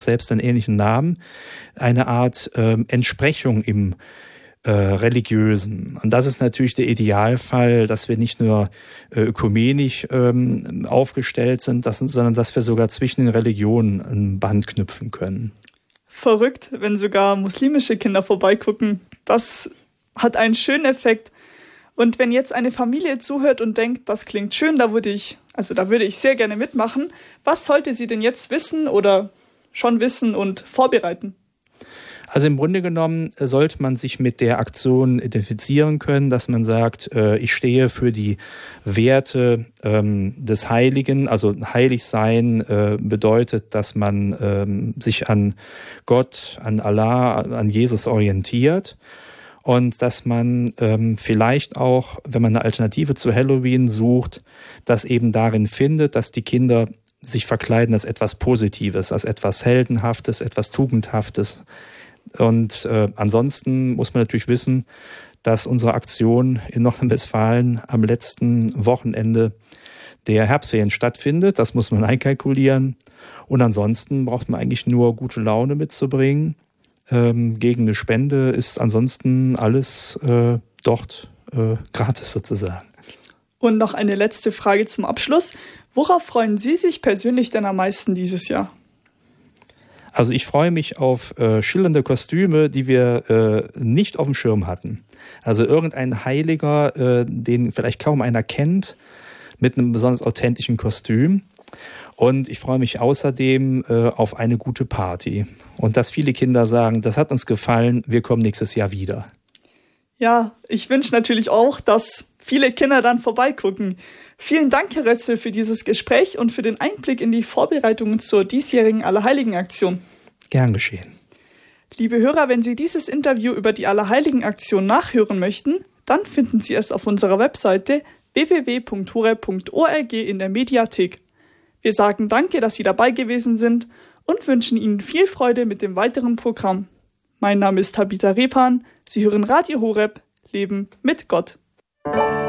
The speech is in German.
selbst einen ähnlichen Namen, eine Art Entsprechung im Religiösen. Und das ist natürlich der Idealfall, dass wir nicht nur ökumenisch aufgestellt sind, sondern dass wir sogar zwischen den Religionen ein Band knüpfen können. Verrückt, wenn sogar muslimische Kinder vorbeigucken. Das hat einen schönen Effekt. Und wenn jetzt eine Familie zuhört und denkt, das klingt schön, da würde ich sehr gerne mitmachen. Was sollte sie denn jetzt wissen oder schon wissen und vorbereiten? Also im Grunde genommen sollte man sich mit der Aktion identifizieren können, dass man sagt, ich stehe für die Werte des Heiligen. Also heilig sein bedeutet, dass man sich an Gott, an Allah, an Jesus orientiert. Und dass man vielleicht auch, wenn man eine Alternative zu Halloween sucht, das eben darin findet, dass die Kinder sich verkleiden als etwas Positives, als etwas Heldenhaftes, etwas Tugendhaftes. Und ansonsten muss man natürlich wissen, dass unsere Aktion in Nordrhein-Westfalen am letzten Wochenende der Herbstferien stattfindet. Das muss man einkalkulieren. Und ansonsten braucht man eigentlich nur gute Laune mitzubringen. Gegen eine Spende ist ansonsten alles dort gratis sozusagen. Und noch eine letzte Frage zum Abschluss. Worauf freuen Sie sich persönlich denn am meisten dieses Jahr? Also ich freue mich auf schillernde Kostüme, die wir nicht auf dem Schirm hatten. Also irgendein Heiliger, den vielleicht kaum einer kennt, mit einem besonders authentischen Kostüm. Und ich freue mich außerdem auf eine gute Party. Und dass viele Kinder sagen, das hat uns gefallen, wir kommen nächstes Jahr wieder. Ja, ich wünsche natürlich auch, dass viele Kinder dann vorbeigucken. Vielen Dank, Herr Rötzel, für dieses Gespräch und für den Einblick in die Vorbereitungen zur diesjährigen Allerheiligen-Aktion. Gern geschehen. Liebe Hörer, wenn Sie dieses Interview über die Allerheiligen-Aktion nachhören möchten, dann finden Sie es auf unserer Webseite www.horeb.org in der Mediathek. Wir sagen Danke, dass Sie dabei gewesen sind und wünschen Ihnen viel Freude mit dem weiteren Programm. Mein Name ist Tabitha Repan. Sie hören Radio Horeb, Leben mit Gott.